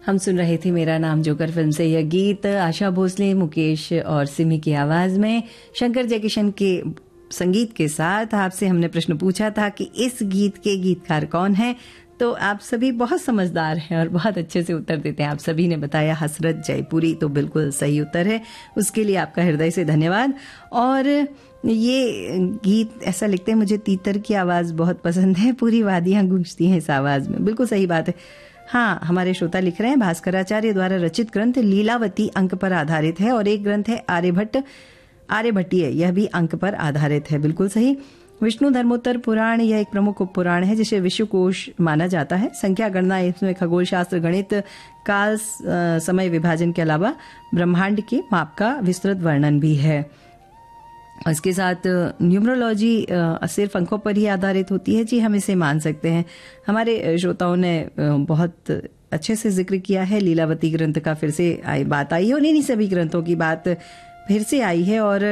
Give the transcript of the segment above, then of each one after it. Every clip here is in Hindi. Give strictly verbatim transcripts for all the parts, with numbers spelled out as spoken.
हम सुन रहे थे मेरा नाम जोकर फिल्म से यह गीत आशा भोसले, मुकेश और सिमी की आवाज में शंकर जयकिशन के संगीत के साथ। आपसे हमने प्रश्न पूछा था कि इस गीत के गीतकार कौन है, तो आप सभी बहुत समझदार हैं और बहुत अच्छे से उत्तर देते हैं। आप सभी ने बताया हसरत जयपुरी, तो बिल्कुल सही उत्तर है। उसके लिए आपका हृदय से धन्यवाद। और ये गीत ऐसा लिखते हैं, मुझे तीतर की आवाज बहुत पसंद है, पूरी वादियां गूंजती हैं इस आवाज में। बिल्कुल सही बात है। हाँ, हमारे श्रोता लिख रहे हैं भास्कराचार्य द्वारा रचित ग्रंथ लीलावती अंक पर आधारित है और एक ग्रंथ है आर्यभट्ट आर्यभट्टीय, यह भी अंक पर आधारित है। बिल्कुल सही। विष्णु धर्मोत्तर पुराण यह एक प्रमुख उपपुराण है जिसे विश्वकोश माना जाता है। संख्या गणना इसमें खगोल शास्त्र, गणित, काल, समय विभाजन के अलावा ब्रह्मांड के माप का विस्तृत वर्णन भी है। इसके साथ न्यूमरोलॉजी सिर्फ अंकों पर ही आधारित होती है। जी, हम इसे मान सकते हैं। हमारे श्रोताओं ने बहुत अच्छे से जिक्र किया है। लीलावती ग्रंथ का फिर से आई बात आई है और इन्हीं सभी ग्रंथों की बात फिर से आई है। और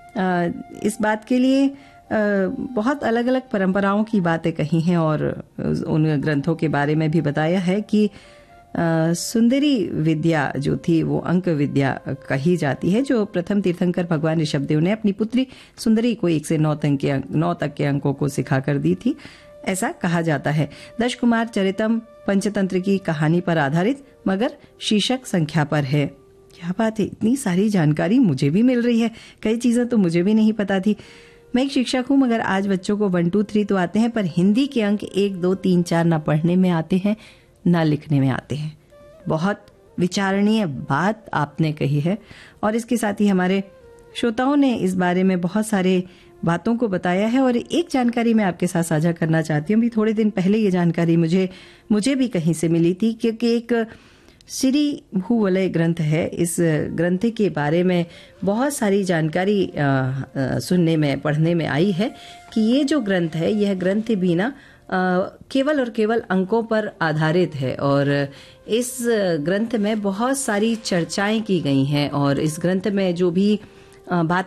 इस बात के लिए बहुत अलग अलग परंपराओं की बातें कही हैं और उन ग्रंथों के बारे में भी बताया है कि सुंदरी विद्या जो थी वो अंक विद्या कही जाती है, जो प्रथम तीर्थंकर भगवान ऋषभदेव ने अपनी पुत्री सुंदरी को एक से नौ तक के नौ तक के अंकों को सिखा कर दी थी, ऐसा कहा जाता है। दश कुमार चरितम पंचतंत्र की कहानी पर आधारित, मगर शीर्षक संख्या पर है। क्या बात है, इतनी सारी जानकारी मुझे भी मिल रही है। कई चीजें तो मुझे भी नहीं पता थी। मैं एक शिक्षक हूं, मगर आज बच्चों को वन टू थ्री तो आते हैं, पर हिंदी के अंक एक दो तीन चार ना पढ़ने में आते हैं ना लिखने में आते हैं। बहुत विचारणीय बात आपने कही है। और इसके साथ ही हमारे श्रोताओं ने इस बारे में बहुत सारे बातों को बताया है। और एक जानकारी मैं आपके साथ साझा करना चाहती हूँ। भी थोड़े दिन पहले ये जानकारी मुझे मुझे भी कहीं से मिली थी, क्योंकि एक श्री भूवलय ग्रंथ है। इस ग्रंथ के बारे में बहुत सारी जानकारी आ, आ, सुनने में पढ़ने में आई है कि ये जो ग्रंथ है, यह ग्रंथ भी ना केवल और केवल अंकों पर आधारित है। और इस ग्रंथ में बहुत सारी चर्चाएं की गई हैं और इस ग्रंथ में जो भी बात